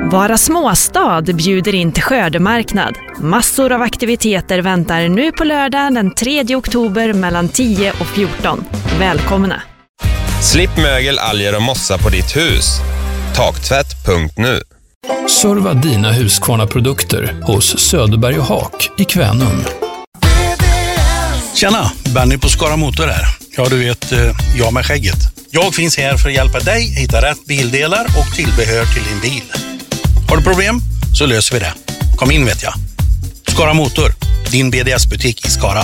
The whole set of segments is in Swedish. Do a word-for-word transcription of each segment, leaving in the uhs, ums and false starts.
Vara småstad bjuder in till skördemarknad. Massor av aktiviteter väntar nu på lördag den tredje oktober mellan tio och fjorton. Välkomna! Slipp mögel, alger och mossa på ditt hus. Taktvätt punkt nu. Serva dina Husqvarna-produkter hos Söderberg och Haak i Kvänum. Tjena, Benny på Skara Motor här. Ja, du vet, jag med skägget. Jag finns här för att hjälpa dig hitta rätt bildelar och tillbehör till din bil. Har du problem så löser vi det. Kom in vet jag. Skara Motor, din B D S-butik i Skara.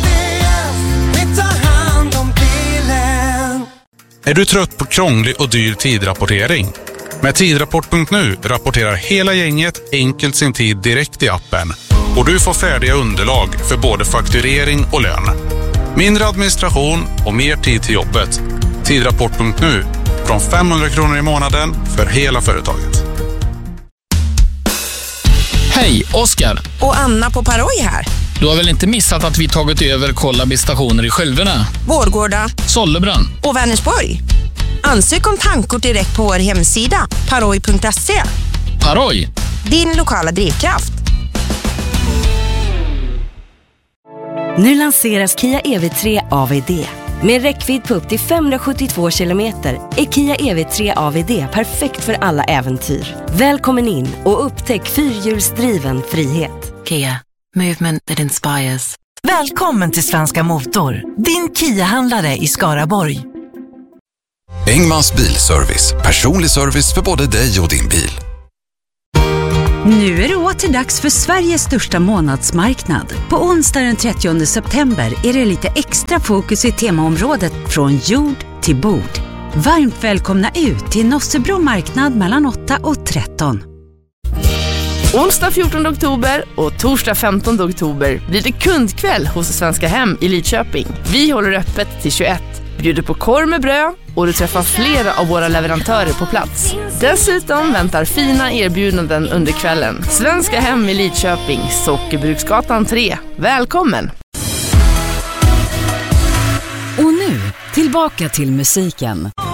Är du trött på krånglig och dyr tidrapportering? Med tidrapport punkt nu rapporterar hela gänget enkelt sin tid direkt i appen. Och du får färdiga underlag för både fakturering och lön. Mindre administration och mer tid till jobbet. Tidrapport punkt nu. Från femhundra kronor i månaden för hela företaget. Hej, Oskar. Och Anna på Paroj här. Du har väl inte missat att vi tagit över Kollabi-stationer i Skälverna, Vårgårda, Sollebrand och Vänersborg. Ansök om tankort direkt på vår hemsida paroj punkt se. Paroj, din lokala drivkraft. Nu lanseras Kia E V tre A V D. Med räckvidd på upp till femhundrasjuttiotvå kilometer är Kia E V tre A V D perfekt för alla äventyr. Välkommen in och upptäck fyrhjulsdriven frihet. Kia, movement that inspires. Välkommen till Svenska Motor, din Kia-handlare i Skaraborg. Engmans bilservice, personlig service för både dig och din bil. Nu är det åter dags för Sveriges största månadsmarknad. På onsdag den trettionde september är det lite extra fokus i temaområdet från jord till bord. Varmt välkomna ut till Nossebro marknad mellan åtta och tretton. Onsdag fjortonde oktober och torsdag femtonde oktober blir det kundkväll hos Svenska Hem i Lidköping. Vi håller öppet till tjugoett, bjuder på korv med bröd och du träffar flera av våra leverantörer på plats. Dessutom väntar fina erbjudanden under kvällen. Svenska Hem i Lidköping, Sockerbruksgatan tre. Välkommen! Och nu, tillbaka till musiken.